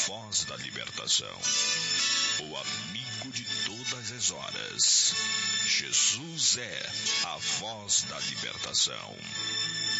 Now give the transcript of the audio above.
voz da libertação. O amigo de todas as horas. Jesus é a voz da libertação.